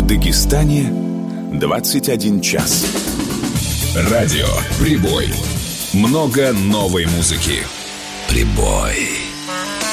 Дагестане 21 час. Радио «Прибой». Много новой музыки. «Прибой».